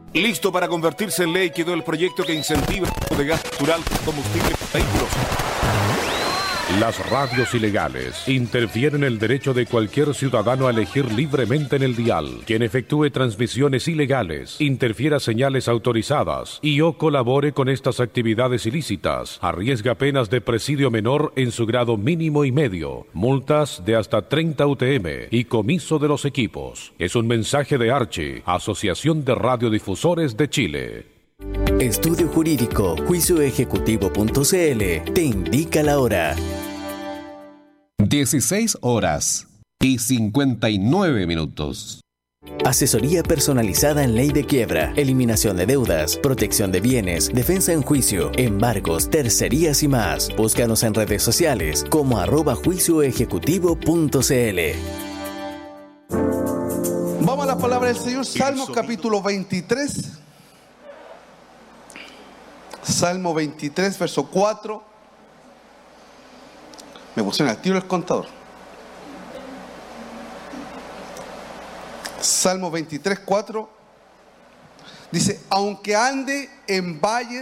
Listo para convertirse en ley quedó el proyecto que incentiva el uso de gas natural como combustible para vehículos. Las radios ilegales interfieren el derecho de cualquier ciudadano a elegir libremente en el dial. Quien efectúe transmisiones ilegales, interfiera señales autorizadas y o colabore con estas actividades ilícitas, arriesga penas de presidio menor en su grado mínimo y medio, multas de hasta 30 UTM y comiso de los equipos. Es un mensaje de Archi, Asociación de Radiodifusores de Chile. Estudio Jurídico juicioejecutivo.cl te indica la hora. 16:59. Asesoría personalizada en ley de quiebra, eliminación de deudas, protección de bienes, defensa en juicio, embargos, tercerías y más. Búscanos en redes sociales como @juicioejecutivo.cl. Vamos a la palabra del Señor, Salmos capítulo 23. Salmo 23, verso 4. Me pusieron al tiro el contador. Salmo 23, 4. Dice, aunque ande en valle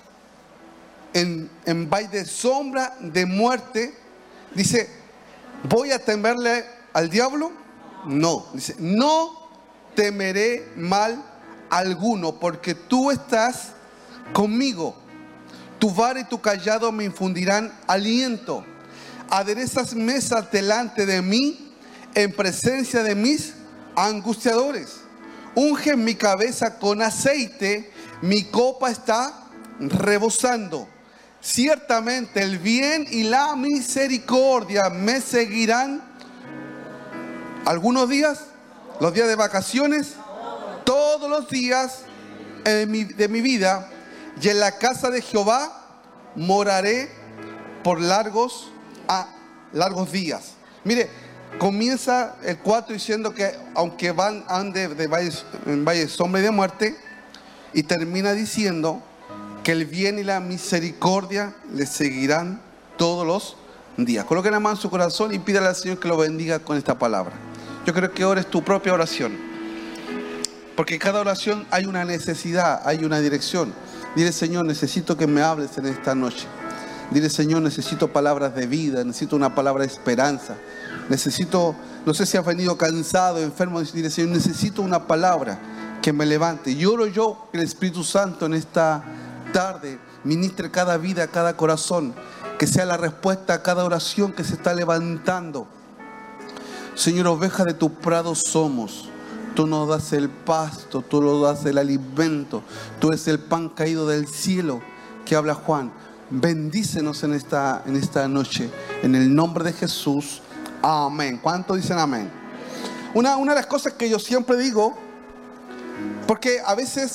de sombra de muerte, dice, ¿voy a temerle al diablo? No. Dice, no temeré mal alguno, porque tú estás conmigo. Tu vara y tu cayado me infundirán aliento. Aderezas mesas delante de mí, en presencia de mis angustiadores. Unge mi cabeza con aceite, mi copa está rebosando. Ciertamente el bien y la misericordia me seguirán algunos días, los días de vacaciones, todos los días de mi vida, y en la casa de Jehová moraré por largos días. Mire, comienza el 4 diciendo que aunque ande en valle de sombra y de muerte, y termina diciendo que el bien y la misericordia le seguirán todos los días. Coloque la mano en su corazón y pídale al Señor que lo bendiga con esta palabra. Yo creo que ores tu propia oración, porque en cada oración hay una necesidad, hay una dirección. Dile, Señor, necesito que me hables en esta noche. Dile, Señor, necesito palabras de vida, necesito una palabra de esperanza. Necesito, no sé si has venido cansado, enfermo, dile, Señor, necesito una palabra que me levante. Y oro yo que el Espíritu Santo en esta tarde ministre cada vida, cada corazón, que sea la respuesta a cada oración que se está levantando. Señor, oveja de tu prado somos. Tú nos das el pasto, tú nos das el alimento, tú eres el pan caído del cielo que habla Juan. Bendícenos en esta noche, en el nombre de Jesús. Amén. ¿Cuántos dicen amén? Una de las cosas que yo siempre digo, porque a veces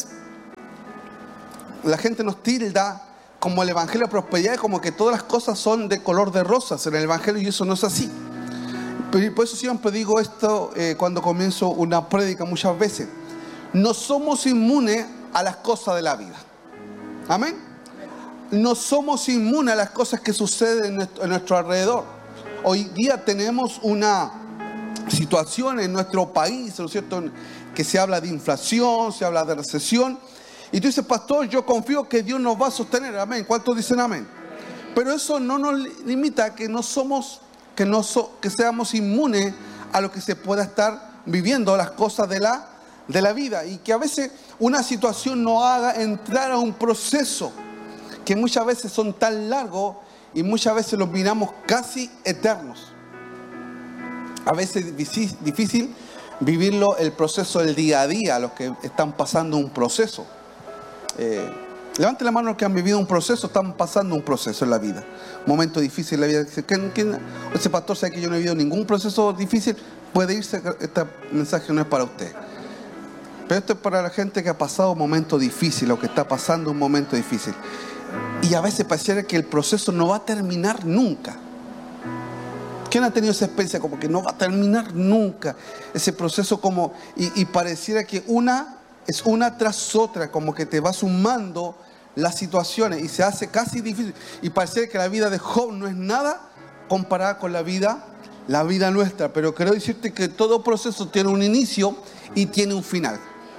la gente nos tilda como el evangelio de prosperidad, como que todas las cosas son de color de rosas en el evangelio, y eso no es así. Por eso siempre digo esto cuando comienzo una prédica muchas veces. No somos inmunes a las cosas de la vida. Amén. No somos inmunes a las cosas que suceden en nuestro alrededor. Hoy día tenemos una situación en nuestro país, ¿no es cierto?, que se habla de inflación, se habla de recesión. Y tú dices, pastor, yo confío que Dios nos va a sostener. Amén. ¿Cuántos dicen amén? Pero eso no nos limita a que que seamos inmunes a lo que se pueda estar viviendo, las cosas de la vida, y que a veces una situación nos haga entrar a un proceso que muchas veces son tan largos y muchas veces los miramos casi eternos. A veces es difícil vivirlo, el proceso del día a día, los que están pasando un proceso. Levante la mano los que han vivido un proceso, están pasando un proceso en la vida. Momento difícil en la vida. Ese pastor sabe que yo no he vivido ningún proceso difícil. Puede irse, este mensaje no es para usted. Pero esto es para la gente que ha pasado un momento difícil o que está pasando un momento difícil. Y a veces pareciera que el proceso no va a terminar nunca. ¿Quién ha tenido esa experiencia como que no va a terminar nunca? Ese proceso como, y pareciera que es una tras otra, como que te va sumando las situaciones y se hace casi difícil. Y parece que la vida de Job no es nada comparada con la vida nuestra. Pero quiero decirte que todo proceso tiene un inicio y tiene un final.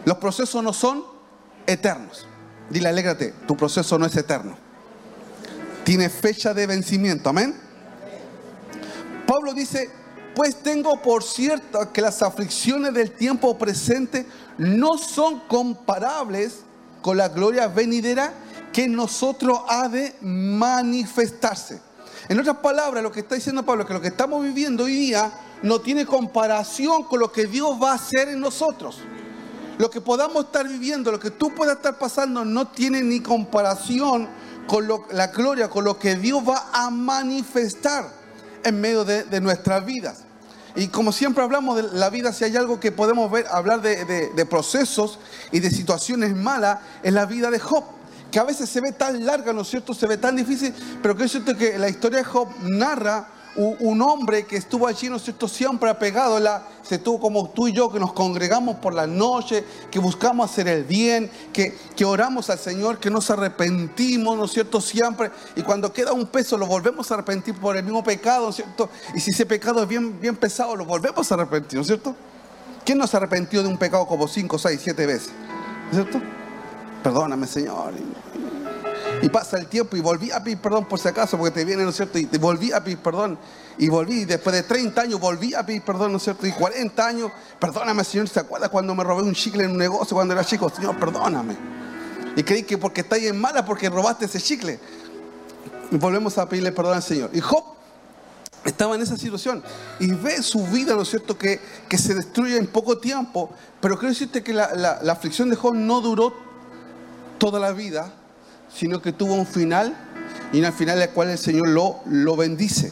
Los procesos no son eternos. Dile, alégrate, tu proceso no es eterno. Tiene fecha de vencimiento, amén. Pablo dice, pues tengo por cierto que las aflicciones del tiempo presente no son comparables con la gloria venidera que en nosotros ha de manifestarse. En otras palabras, lo que está diciendo Pablo es que lo que estamos viviendo hoy día no tiene comparación con lo que Dios va a hacer en nosotros. Lo que podamos estar viviendo, lo que tú puedas estar pasando, no tiene ni comparación con la gloria, con lo que Dios va a manifestar en medio de nuestras vidas. Y como siempre hablamos de la vida, si hay algo que podemos ver, hablar de procesos y de situaciones malas, es la vida de Job, que a veces se ve tan larga, ¿no es cierto? Se ve tan difícil, pero que es cierto que la historia de Job narra un hombre que estuvo allí, ¿no es cierto?, siempre apegado, se estuvo como tú y yo, que nos congregamos por la noche, que buscamos hacer el bien, que oramos al Señor, que nos arrepentimos, ¿no es cierto?, siempre, y cuando queda un peso lo volvemos a arrepentir por el mismo pecado, ¿no es cierto?, y si ese pecado es bien pesado, lo volvemos a arrepentir, ¿no es cierto? ¿Quién no se arrepintió de un pecado como 5, 6, 7 veces? ¿No es cierto? Perdóname, Señor. Y pasa el tiempo y volví a pedir perdón por si acaso, porque te viene, ¿no es cierto? Y te volví a pedir perdón. Y volví, y después de 30 años volví a pedir perdón, ¿no es cierto? Y 40 años, perdóname, Señor. ¿Se acuerda cuando me robé un chicle en un negocio cuando era chico? Señor, perdóname. Y creí que porque estáis en mala, porque robaste ese chicle. Y volvemos a pedirle perdón al Señor. Y Job estaba en esa situación y ve su vida, ¿no es cierto?, que se destruye en poco tiempo. Pero quiero decirte que la aflicción de Job no duró toda la vida, sino que tuvo un final, y al final del cual el Señor lo bendice.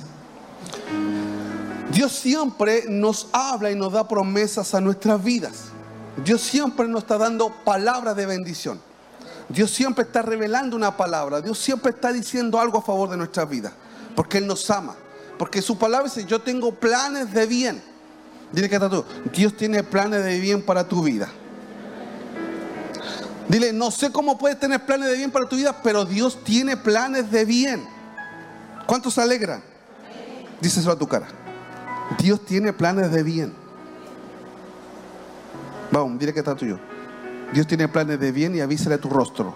Dios siempre nos habla y nos da promesas a nuestras vidas. Dios siempre nos está dando palabras de bendición. Dios siempre está revelando una palabra. Dios siempre está diciendo algo a favor de nuestras vidas, porque Él nos ama. Porque su palabra dice, yo tengo planes de bien. Dile que está tú, Dios tiene planes de bien para tu vida. Dile, no sé cómo puedes tener planes de bien para tu vida, pero Dios tiene planes de bien. ¿Cuántos se alegran? Díselo a tu cara. Dios tiene planes de bien. Vamos, dile que está tuyo. Dios tiene planes de bien y avísale a tu rostro.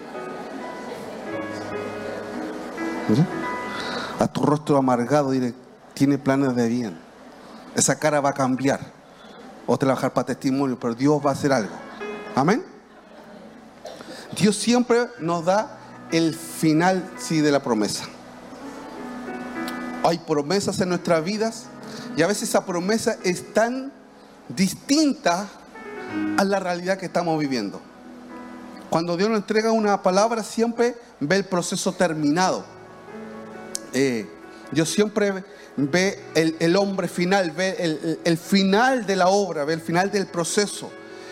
¿Sí? A tu rostro amargado, dile, tiene planes de bien. Esa cara va a cambiar. O te la va a dejar para testimonio, pero Dios va a hacer algo. Amén. Dios siempre nos da el final, sí, de la promesa. Hay promesas en nuestras vidas y a veces esa promesa es tan distinta a la realidad que estamos viviendo. Cuando Dios nos entrega una palabra, siempre ve el proceso terminado. Dios siempre ve el hombre final, ve el final de la obra, ve el final del proceso.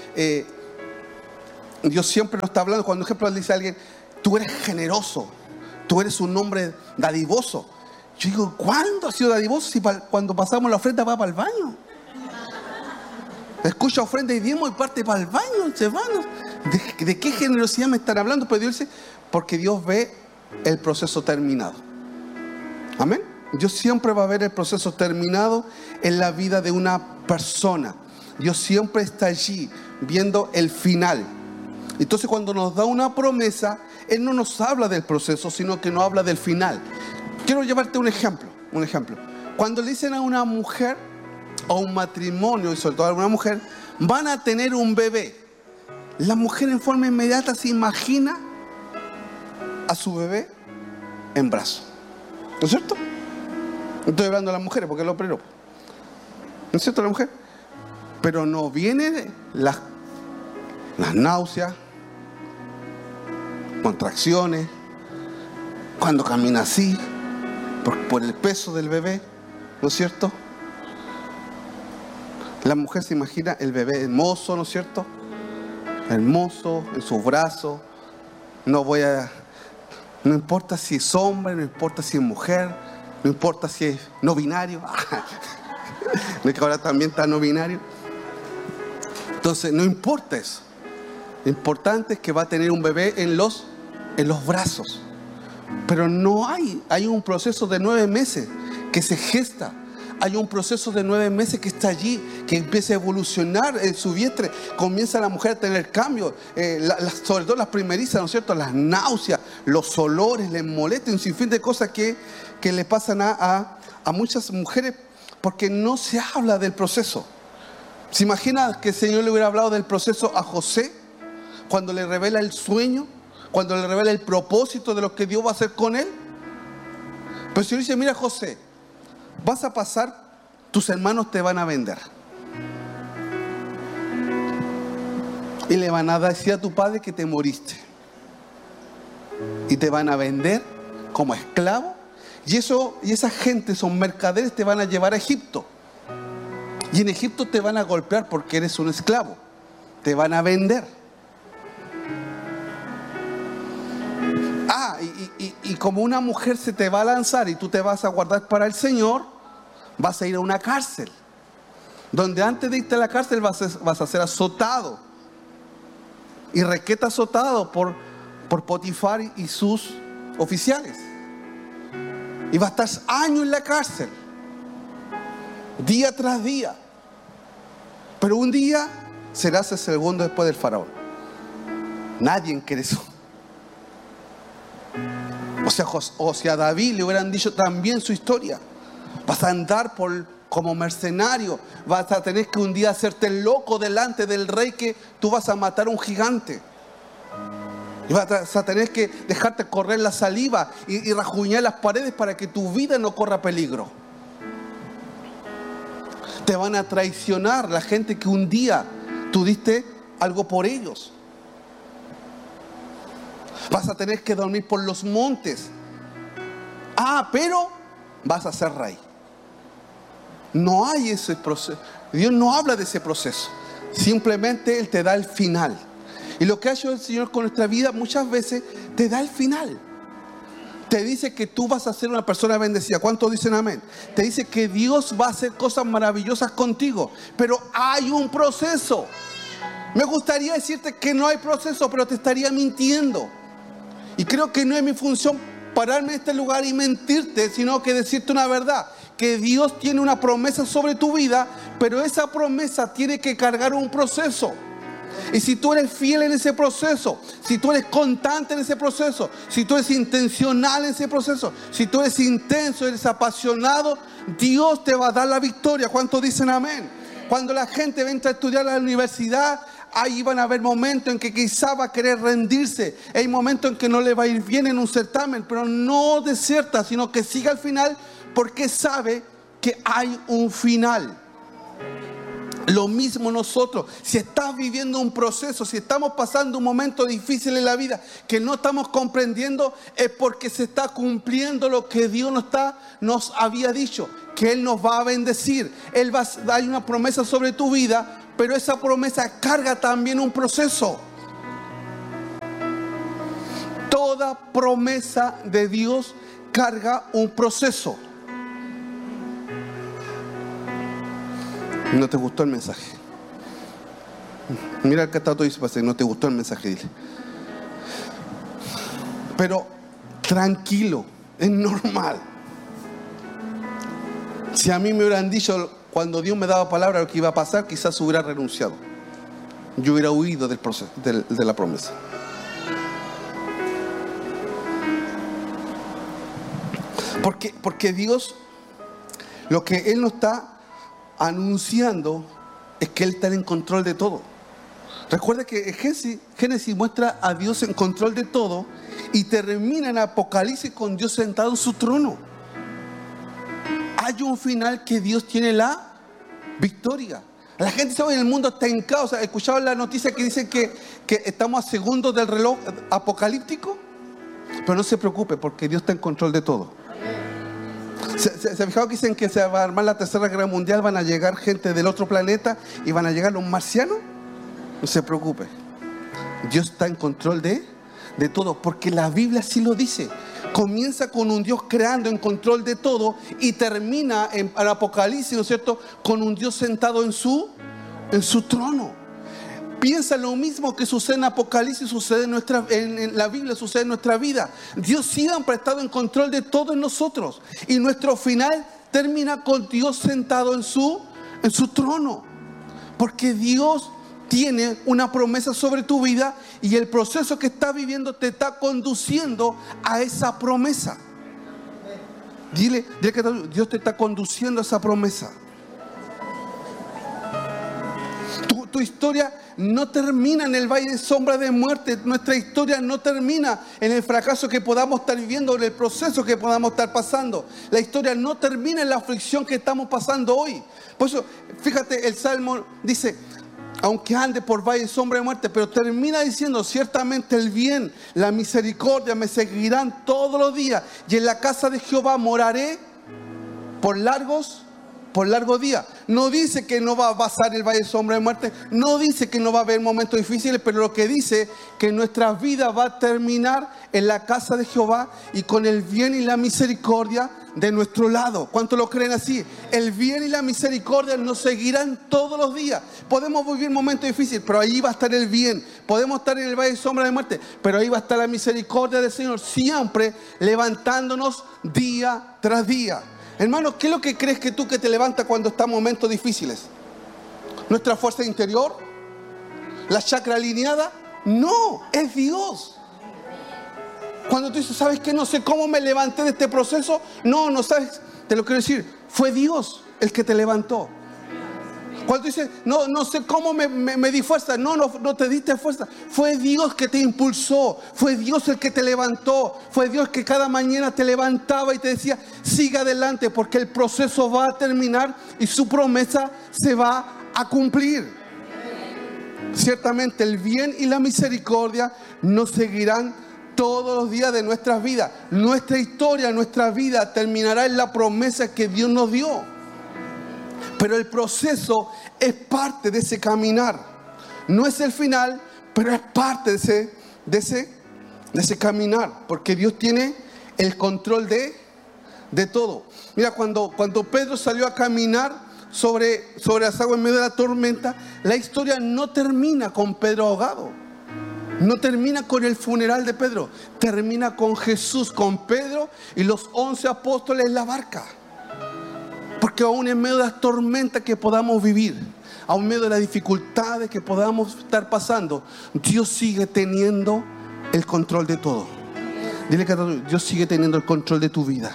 Dios siempre nos está hablando. Cuando, por ejemplo, le dice a alguien, tú eres generoso, tú eres un hombre dadivoso. Yo digo, ¿cuándo ha sido dadivoso? Si cuando pasamos la ofrenda va para el baño. Escucha ofrenda y diezmo y parte para el baño. Se van. ¿De qué generosidad me están hablando? Pero Dios dice, porque Dios ve el proceso terminado. Amén. Dios siempre va a ver el proceso terminado en la vida de una persona. Dios siempre está allí viendo el final. Entonces, cuando nos da una promesa, Él no nos habla del proceso, sino que nos habla del final. Quiero llevarte un ejemplo. Cuando le dicen a una mujer, o un matrimonio, y sobre todo a una mujer, van a tener un bebé, la mujer en forma inmediata se imagina a su bebé en brazos. ¿No es cierto? Estoy hablando de las mujeres porque es lo primero. ¿No es cierto, la mujer? Pero no vienen las náuseas, contracciones, cuando camina así, por el peso del bebé, ¿no es cierto? La mujer se imagina el bebé hermoso, ¿no es cierto? Hermoso, en sus brazos. No importa si es hombre, no importa si es mujer, no importa si es no binario. No es que ahora también está no binario. Entonces, no importa eso. Lo importante es que va a tener un bebé en los brazos. Pero no hay un proceso de 9 meses que se gesta. Hay un proceso de 9 meses que está allí, que empiece a evolucionar en su vientre, comienza la mujer a tener cambios, sobre todo las primerizas, ¿no es cierto? Las náuseas, los olores, les molestan, un sinfín de cosas que le pasan a muchas mujeres porque no se habla del proceso. ¿Se imagina que el Señor le hubiera hablado del proceso a José cuando le revela el sueño, cuando le revela el propósito de lo que Dios va a hacer con él? Pero el Señor dice: mira, José, vas a pasar, tus hermanos te van a vender y le van a decir a tu padre que te moriste y te van a vender como esclavo, y esa gente, son mercaderes, te van a llevar a Egipto, y en Egipto te van a golpear porque eres un esclavo, te van a vender. Y como una mujer se te va a lanzar y tú te vas a guardar para el Señor, vas a ir a una cárcel, donde antes de irte a la cárcel vas a ser azotado, y requeta azotado por Potifar y sus oficiales, y vas a estar años en la cárcel, día tras día. Pero un día serás el segundo después del faraón. Nadie quiere eso. O sea, a David le hubieran dicho también su historia: vas a andar como mercenario, vas a tener que un día hacerte loco delante del rey, que tú vas a matar a un gigante, y vas a tener que dejarte correr la saliva y rajuñar las paredes para que tu vida no corra peligro. Te van a traicionar la gente que un día tú diste algo por ellos. Vas a tener que dormir por los montes. Pero vas a ser rey. No hay ese proceso. Dios no habla de ese proceso. Simplemente Él te da el final. Y lo que ha hecho el Señor con nuestra vida muchas veces te da el final. Te dice que tú vas a ser una persona bendecida. ¿Cuántos dicen amén? Te dice que Dios va a hacer cosas maravillosas contigo. Pero hay un proceso. Me gustaría decirte que no hay proceso, pero te estaría mintiendo. Y creo que no es mi función pararme en este lugar y mentirte, sino que decirte una verdad: que Dios tiene una promesa sobre tu vida, pero esa promesa tiene que cargar un proceso. Y si tú eres fiel en ese proceso, si tú eres constante en ese proceso, si tú eres intencional en ese proceso, si tú eres intenso, eres apasionado, Dios te va a dar la victoria. ¿Cuántos dicen amén? Cuando la gente entra a estudiar a la universidad, ahí van a haber momentos en que quizá va a querer rendirse. Hay momentos en que no le va a ir bien en un certamen, pero no desierta, sino que siga al final, porque sabe que hay un final. Lo mismo nosotros, si estás viviendo un proceso, si estamos pasando un momento difícil en la vida que no estamos comprendiendo, es porque se está cumpliendo lo que Dios nos había dicho, que Él nos va a bendecir. Él va a dar una promesa sobre tu vida, pero esa promesa carga también un proceso. Toda promesa de Dios carga un proceso. ¿No te gustó el mensaje? Mira el que está todo y dice: no te gustó el mensaje, dile. Pero tranquilo, es normal. Si a mí me hubieran dicho cuando Dios me daba palabra lo que iba a pasar, quizás hubiera renunciado. Yo hubiera huido del proceso, de la promesa. Porque Dios, lo que Él nos está anunciando es que Él está en control de todo. Recuerda que Génesis muestra a Dios en control de todo y termina en Apocalipsis con Dios sentado en su trono. Hay un final que Dios tiene la victoria. La gente sabe que el mundo está en caos. ¿Escuchaban la noticia que dicen que estamos a segundos del reloj apocalíptico? Pero no se preocupe, porque Dios está en control de todo. ¿Se fijaron que dicen que se va a armar la tercera guerra mundial? Van a llegar gente del otro planeta y van a llegar los marcianos. No se preocupe, Dios está en control de todo, porque la Biblia así lo dice. Comienza con un Dios creando, en control de todo, y termina en el Apocalipsis, ¿no es cierto?, con un Dios sentado en su trono. Piensa lo mismo que sucede en Apocalipsis, sucede en la Biblia, sucede en nuestra vida. Dios siempre ha estado en control de todo en nosotros, y nuestro final termina con Dios sentado en su trono. Porque Dios tiene una promesa sobre tu vida y el proceso que estás viviendo te está conduciendo a esa promesa. Dile que Dios te está conduciendo a esa promesa. Tu historia no termina en el valle de sombra de muerte. Nuestra historia no termina en el fracaso que podamos estar viviendo, en el proceso que podamos estar pasando. La historia no termina en la aflicción que estamos pasando hoy. Por eso, fíjate, el Salmo dice, aunque ande por valle de sombra de muerte, pero termina diciendo, ciertamente el bien, la misericordia me seguirán todos los días, y en la casa de Jehová moraré por largos días. No dice que no va a pasar el valle de sombra de muerte, no dice que no va a haber momentos difíciles, pero lo que dice que nuestra vida va a terminar en la casa de Jehová y con el bien y la misericordia de nuestro lado. ¿Cuántos lo creen así? El bien y la misericordia nos seguirán todos los días. Podemos vivir momentos difíciles, pero ahí va a estar el bien. Podemos estar en el valle de sombra de muerte, pero ahí va a estar la misericordia del Señor, siempre levantándonos día tras día. Hermano, ¿qué es lo que crees que tú que te levantas cuando están momentos difíciles? ¿Nuestra fuerza interior? ¿La chakra alineada? No, es Dios. Cuando tú dices, ¿sabes qué? No sé cómo me levanté de este proceso. No sabes, te lo quiero decir, fue Dios el que te levantó. Cuando tú dices, no sé cómo me di fuerza. No te diste fuerza. Fue Dios que te impulsó. Fue Dios el que te levantó. Fue Dios que cada mañana te levantaba y te decía, sigue adelante porque el proceso va a terminar y su promesa se va a cumplir. Ciertamente el bien y la misericordia nos seguirán todos los días de nuestras vidas. Nuestra historia, nuestra vida terminará en la promesa que Dios nos dio. Pero el proceso es parte de ese caminar. No es el final, pero es parte de ese caminar. Porque Dios tiene el control de todo. Mira, cuando Pedro salió a caminar sobre las aguas en medio de la tormenta, la historia no termina con Pedro ahogado. No termina con el funeral de Pedro. Termina con Jesús, con Pedro y los 11 apóstoles en la barca. Porque aún en medio de las tormentas que podamos vivir, aún en medio de las dificultades que podamos estar pasando, Dios sigue teniendo el control de todo. Dile que Dios sigue teniendo el control de tu vida.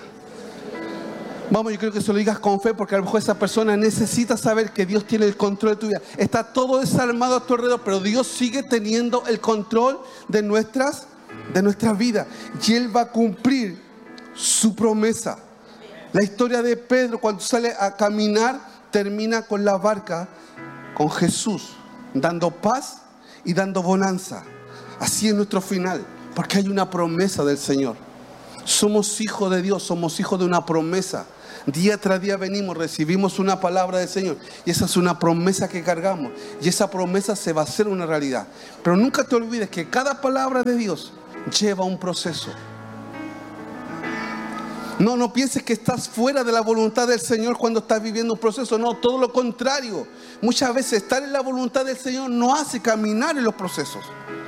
Vamos, yo creo que se lo digas con fe, porque a lo mejor esa persona necesita saber que Dios tiene el control de tu vida. Está todo desarmado a tu alrededor, pero Dios sigue teniendo el control de nuestras vidas. Y Él va a cumplir su promesa. La historia de Pedro cuando sale a caminar termina con la barca, con Jesús, dando paz y dando bonanza. Así es nuestro final, porque hay una promesa del Señor. Somos hijos de Dios, somos hijos de una promesa. Día tras día venimos, recibimos una palabra del Señor y esa es una promesa que cargamos y esa promesa se va a hacer una realidad. Pero nunca te olvides que cada palabra de Dios lleva un proceso. No pienses que estás fuera de la voluntad del Señor cuando estás viviendo un proceso. No, todo lo contrario. Muchas veces estar en la voluntad del Señor no hace caminar en los procesos.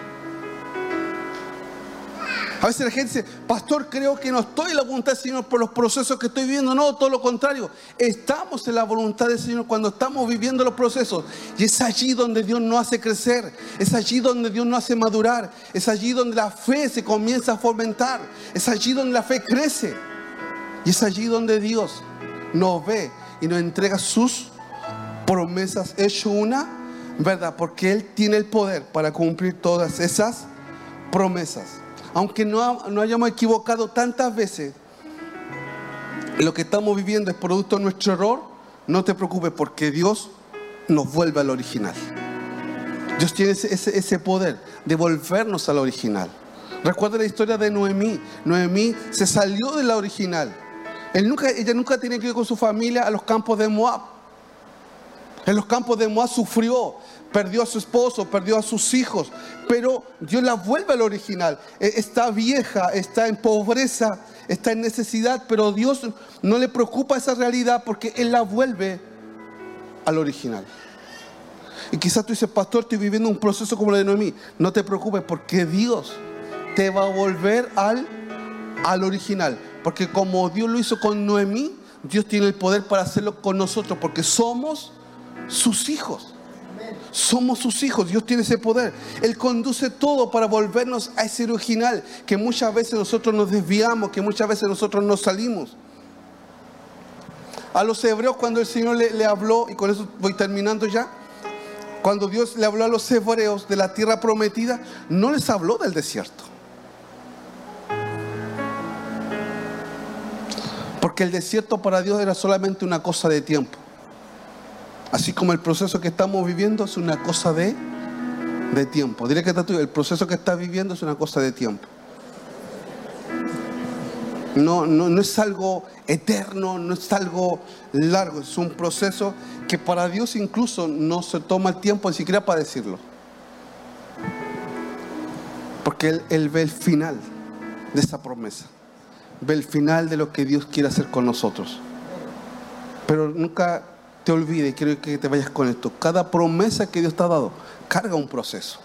A veces la gente dice, pastor, creo que no estoy en la voluntad del Señor por los procesos que estoy viviendo. No, todo lo contrario. Estamos en la voluntad del Señor cuando estamos viviendo los procesos. Y es allí donde Dios nos hace crecer. Es allí donde Dios nos hace madurar. Es allí donde la fe se comienza a fomentar. Es allí donde la fe crece. Y es allí donde Dios nos ve y nos entrega sus promesas hecho una verdad. Porque Él tiene el poder para cumplir todas esas promesas. Aunque no hayamos equivocado tantas veces, lo que estamos viviendo es producto de nuestro error. No te preocupes porque Dios nos vuelve al original. Dios tiene ese poder de volvernos al original. Recuerda la historia de Noemí. Noemí se salió de la original. Ella nunca tenía que ir con su familia a los campos de Moab. En los campos de Moab sufrió, perdió a su esposo, perdió a sus hijos, pero Dios la vuelve al original. Está vieja, está en pobreza, está en necesidad, pero Dios no le preocupa esa realidad porque Él la vuelve al original. Y quizás tú dices, pastor, estoy viviendo un proceso como el de Noemí. No te preocupes porque Dios te va a volver al original. Porque como Dios lo hizo con Noemí, Dios tiene el poder para hacerlo con nosotros, porque somos sus hijos. Somos sus hijos, Dios tiene ese poder. Él conduce todo para volvernos a ese original, que muchas veces nosotros nos desviamos, que muchas veces nosotros nos salimos. A los hebreos, cuando el Señor le habló, y con eso voy terminando ya, cuando Dios le habló a los hebreos de la tierra prometida, no les habló del desierto. Porque el desierto para Dios era solamente una cosa de tiempo. Así como el proceso que estamos viviendo es una cosa de tiempo. Dile que está tuyo, el proceso que estás viviendo es una cosa de tiempo. No es algo eterno, no es algo largo. Es un proceso que para Dios incluso no se toma el tiempo ni siquiera para decirlo. Porque Él ve el final de esa promesa. Ve el final de lo que Dios quiere hacer con nosotros. Pero nunca te olvides, quiero que te vayas con esto. Cada promesa que Dios te ha dado carga un proceso.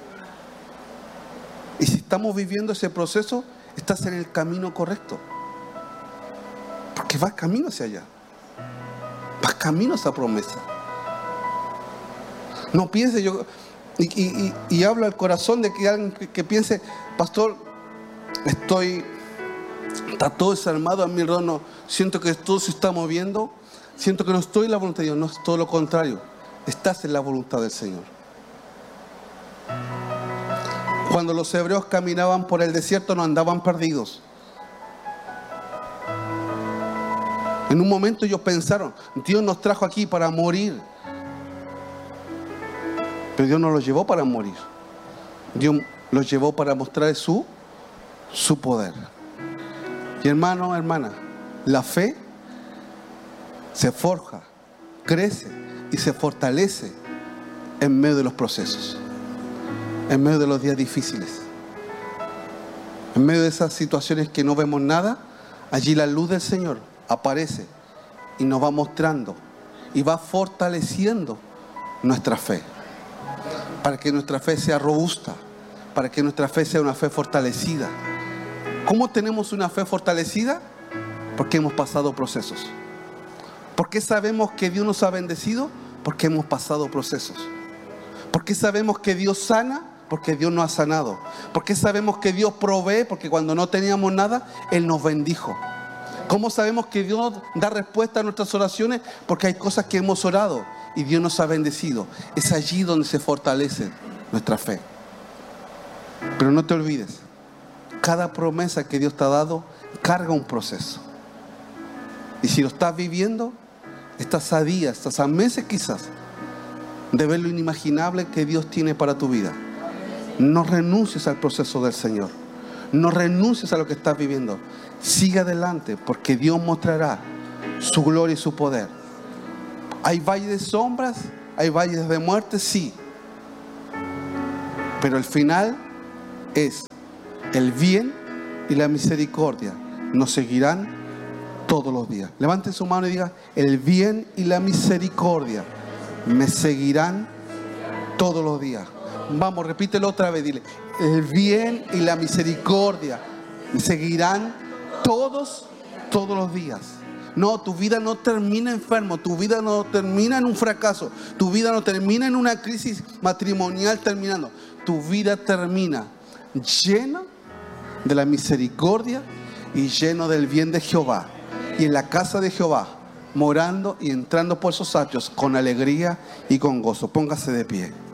Y si estamos viviendo ese proceso, estás en el camino correcto. Porque vas camino hacia allá. Vas camino a esa promesa. No pienses yo. Y hablo al corazón de que alguien que piense, pastor, está todo desarmado a mi alrededor, siento que todo se está moviendo, siento que no estoy en la voluntad de Dios. No, es todo lo contrario, estás en la voluntad del Señor. Cuando los hebreos caminaban por el desierto no andaban perdidos. En un momento ellos pensaron, Dios nos trajo aquí para morir. Pero Dios no los llevó para morir. Dios los llevó para mostrar su poder. Y hermano, hermana, la fe se forja, crece y se fortalece en medio de los procesos, en medio de los días difíciles, en medio de esas situaciones que no vemos nada. Allí la luz del Señor aparece y nos va mostrando y va fortaleciendo nuestra fe, para que nuestra fe sea robusta, para que nuestra fe sea una fe fortalecida. ¿Cómo tenemos una fe fortalecida? Porque hemos pasado procesos. ¿Por qué sabemos que Dios nos ha bendecido? Porque hemos pasado procesos. ¿Por qué sabemos que Dios sana? Porque Dios nos ha sanado. ¿Por qué sabemos que Dios provee? Porque cuando no teníamos nada, Él nos bendijo. ¿Cómo sabemos que Dios da respuesta a nuestras oraciones? Porque hay cosas que hemos orado y Dios nos ha bendecido. Es allí donde se fortalece nuestra fe. Pero no te olvides, cada promesa que Dios te ha dado carga un proceso. Y si lo estás viviendo, estás a días, estás a meses quizás de ver lo inimaginable que Dios tiene para tu vida. No renuncies al proceso del Señor. No renuncies a lo que estás viviendo. Sigue adelante, porque Dios mostrará su gloria y su poder. ¿Hay valles de sombras? ¿Hay valles de muerte? Sí. Pero el final es el bien y la misericordia. Nos seguirán todos los días. Levante su mano y diga: el bien y la misericordia me seguirán todos los días. Vamos, repítelo otra vez, dile: el bien y la misericordia me seguirán todos los días. No, tu vida no termina enfermo, tu vida no termina en un fracaso, tu vida no termina en una crisis matrimonial terminando. Tu vida termina llena de la misericordia y lleno del bien de Jehová. Y en la casa de Jehová, morando y entrando por sus atrios con alegría y con gozo. Póngase de pie.